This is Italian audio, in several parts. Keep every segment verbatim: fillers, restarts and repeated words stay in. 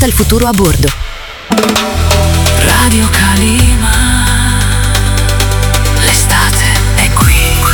Porta il futuro a bordo. Radio Calima, l'estate è qui.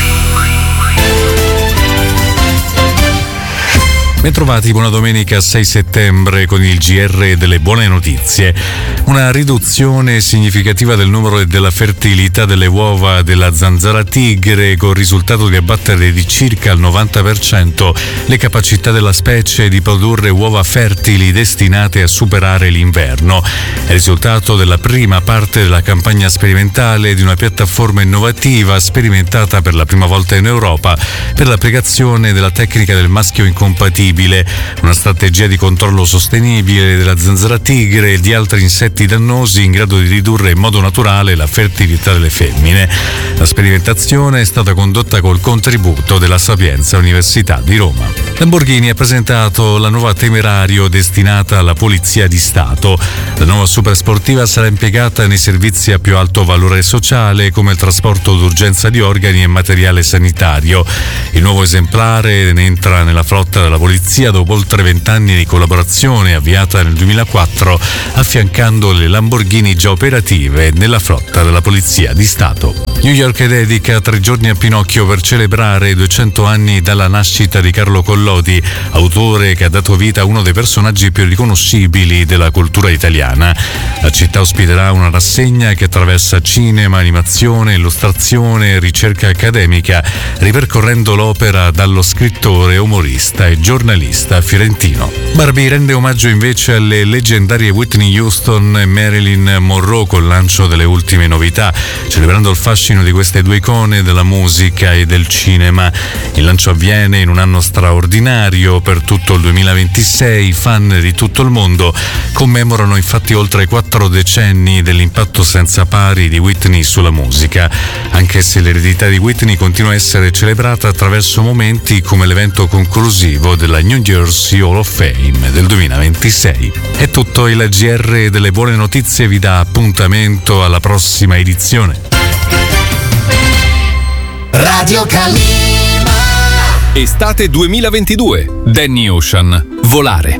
Bentrovati, buona domenica sei settembre con il G R delle buone notizie. Una riduzione significativa del numero e della fertilità delle uova della zanzara tigre, con il risultato di abbattere di circa il novanta per cento le capacità della specie di produrre uova fertili destinate a superare l'inverno. È il risultato della prima parte della campagna sperimentale di una piattaforma innovativa sperimentata per la prima volta in Europa per l'applicazione della tecnica del maschio incompatibile, una strategia di controllo sostenibile della zanzara tigre e di altri insetti dannosi in grado di ridurre in modo naturale la fertilità delle femmine. La sperimentazione è stata condotta col contributo della Sapienza Università di Roma. Lamborghini ha presentato la nuova Temerario destinata alla Polizia di Stato. La nuova supersportiva sarà impiegata nei servizi a più alto valore sociale come il trasporto d'urgenza di organi e materiale sanitario. Il nuovo esemplare entra nella flotta della polizia dopo oltre vent'anni di collaborazione avviata nel duemilaquattro, affiancando le Lamborghini già operative nella flotta della Polizia di Stato. New York dedica tre giorni a Pinocchio per celebrare i duecento anni dalla nascita di Carlo Collodi, autore che ha dato vita a uno dei personaggi più riconoscibili della cultura italiana. La città ospiterà una rassegna che attraversa cinema, animazione, illustrazione e ricerca accademica, ripercorrendo l'opera dallo scrittore, umorista e giornalista fiorentino. Barbie rende omaggio invece alle leggendarie Whitney Houston e Marilyn Monroe col lancio delle ultime novità, celebrando il fascino di queste due icone della musica e del cinema. Il lancio avviene in un anno straordinario per tutto il duemilaventisei. Fan di tutto il mondo commemorano infatti oltre quattro decenni dell'impatto senza pari di Whitney sulla musica, anche se l'eredità di Whitney continua a essere celebrata attraverso momenti come l'evento conclusivo della New Jersey Hall of Fame del duemilaventisei. È tutto. Il G R delle buone notizie vi dà appuntamento alla prossima edizione. Radio Calima. Estate duemilaventidue. Danny Ocean. Volare.